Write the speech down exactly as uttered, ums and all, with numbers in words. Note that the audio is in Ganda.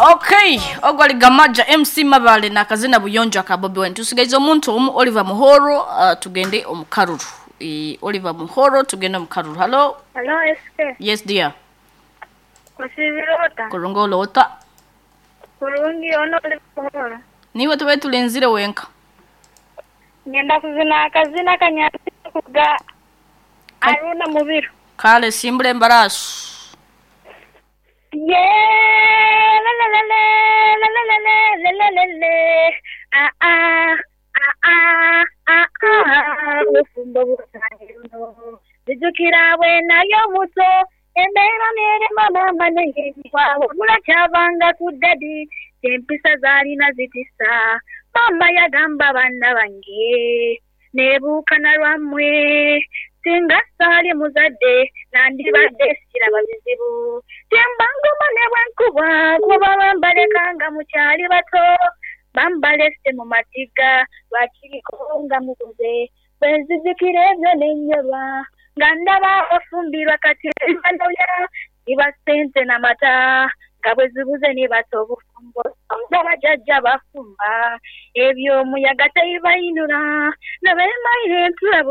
Okay, ogwali Gamaja M C Mabale na kazina buyonjo akabobi wenu. Tusigaiza omuntu omu Oliver Muhoro uh, tugende omukaruru. E, Oliver Muhoro tugende omukaruru. Hello? Hello, S K. Yes, dear. Kusivirota. Kurungo lota. Kurungi ono Oliver Muhoro. Niwe tuwe tulenzire wenka. Ngenda kuzina akazina kanyasi kuga Aruna Mubiru. Kale simbule embarasu. Yeah, la la la la la la la la la la la ah ah ah ah ah ufumbo busangiro zijukira wena yo muto embera nere mama manenge kwawo mulachavanga kudadi tempisa zali na zitisa mama yagamba bana bange nebukana lwamwe singa sali muzadde nandi badde sira bazizibu tembango mane bwankuba kuba bambale kanga mukyali bato bambale se mu matiga bakirikonga mukuze benzizikire ebyo n'ennyolwa nga ndaba bafumbirwa kati banoya ibasenze n'amata nga bwe zibuze ne bato obufumbo abajjajja bafumba ebyo muyaga teyibayinula nabemayire entula